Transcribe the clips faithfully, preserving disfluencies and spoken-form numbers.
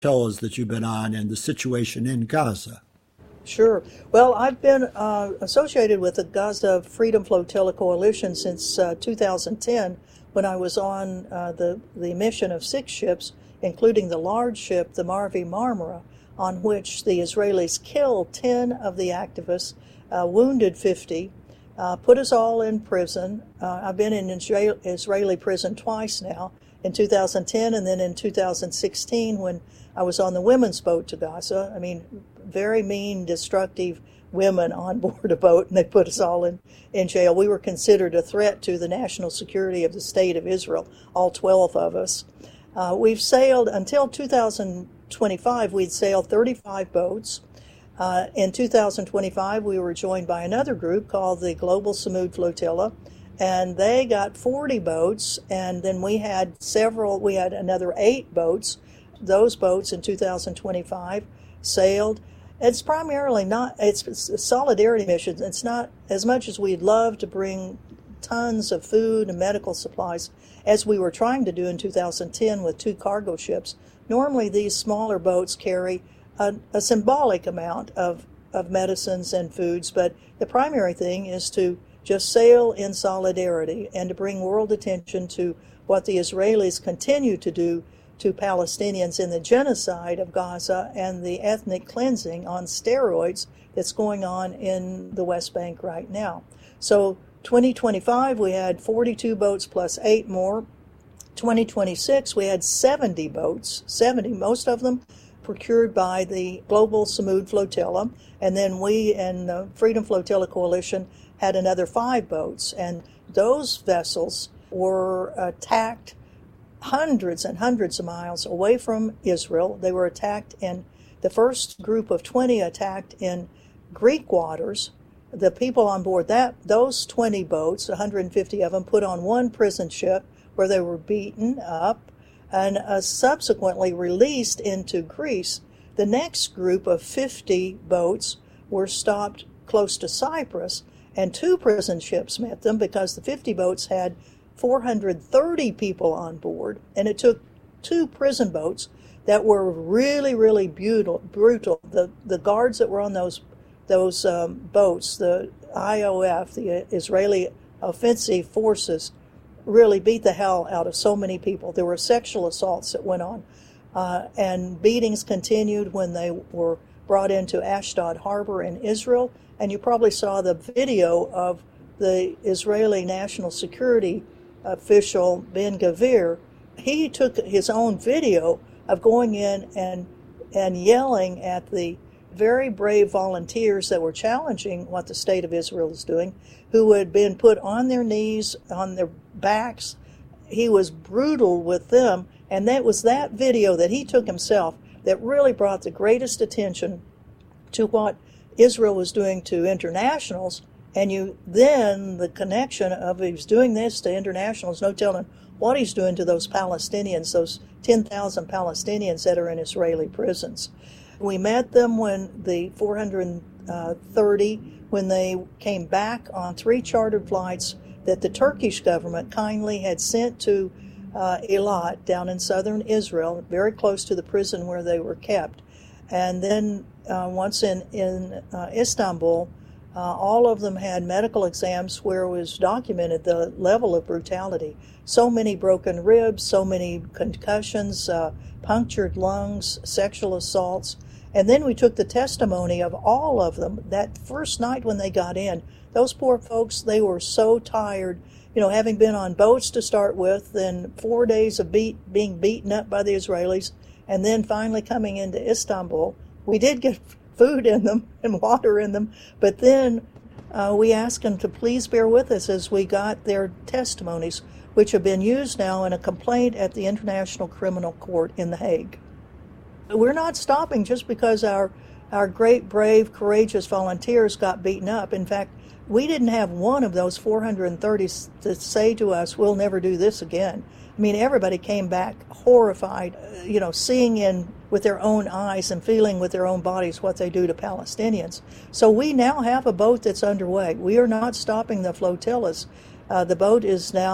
tell us that you've been on and the situation in Gaza. Sure. Well, I've been uh, associated with the Gaza Freedom Flotilla Coalition since uh, two thousand ten, when I was on uh, the, the mission of six ships, including the large ship, the Mavi Marmara, on which the Israelis killed ten of the activists, uh, wounded fifty, uh, put us all in prison. Uh, I've been in Israel, Israeli prison twice now, in two thousand ten and then in two thousand sixteen when I was on the women's boat to Gaza. I mean, very mean, destructive women on board a boat, and they put us all in, in jail. We were considered a threat to the national security of the state of Israel, all twelve of us. Uh, we've sailed, until two thousand twenty-five, we'd sailed thirty-five boats. Uh, in two thousand twenty-five, we were joined by another group called the Global Samud Flotilla, and they got forty boats, and then we had several, we had another eight boats. Those boats in two thousand twenty-five sailed. It's primarily not, it's, it's solidarity missions. It's not as much as we'd love to bring tons of food and medical supplies, as we were trying to do in two thousand ten with two cargo ships. Normally these smaller boats carry a, a symbolic amount of, of medicines and foods, but the primary thing is to just sail in solidarity and to bring world attention to what the Israelis continue to do to Palestinians in the genocide of Gaza and the ethnic cleansing on steroids that's going on in the West Bank right now. So twenty twenty-five, we had forty-two boats plus eight more. twenty twenty-six, we had seventy boats, seventy, most of them procured by the Global Samud Flotilla. And then we and the Freedom Flotilla Coalition had another five boats. And those vessels were attacked hundreds and hundreds of miles away from Israel. They were attacked in, the first group of twenty attacked in Greek waters. The people on board that, those twenty boats, one hundred fifty of them, put on one prison ship where they were beaten up and uh, subsequently released into Greece. The next group of fifty boats were stopped close to Cyprus, and two prison ships met them because the fifty boats had four hundred thirty people on board, and it took two prison boats that were really, really brutal. brutal. The the guards that were on those those um, boats, the I O F, the Israeli Offensive Forces, really beat the hell out of so many people. There were sexual assaults that went on, uh, and beatings continued when they were brought into Ashdod Harbor in Israel. And you probably saw the video of the Israeli National Security official Ben Gvir. He took his own video of going in and and yelling at the very brave volunteers that were challenging what the state of Israel is doing, who had been put on their knees, on their backs. He was brutal with them, and that was that video that he took himself that really brought the greatest attention to what Israel was doing to internationals. And you then, the connection of he's doing this to internationals, no telling what he's doing to those Palestinians, those ten thousand Palestinians that are in Israeli prisons. We met them when the four hundred thirty, when they came back on three chartered flights that the Turkish government kindly had sent to uh, Eilat down in southern Israel, very close to the prison where they were kept. And then uh, once in, in uh, Istanbul, Uh, all of them had medical exams where it was documented the level of brutality. So many broken ribs, so many concussions, uh, punctured lungs, sexual assaults. And then we took the testimony of all of them. That first night when they got in, those poor folks, they were so tired, you know, having been on boats to start with, then four days of beat, being beaten up by the Israelis, and then finally coming into Istanbul. We did get food in them and water in them, but then uh, we asked them to please bear with us as we got their testimonies, which have been used now in a complaint at the International Criminal Court in The Hague. We're not stopping just because our, our great, brave, courageous volunteers got beaten up. In fact, we didn't have one of those four hundred thirty to say to us, we'll never do this again. I mean, everybody came back horrified, you know, seeing in with their own eyes and feeling with their own bodies what they do to Palestinians. So we now have a boat that's underway. We are not stopping the flotillas. Uh, the boat is now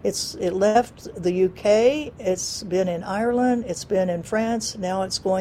It's it left the U K. It's been in Ireland. It's been in France. Now it's going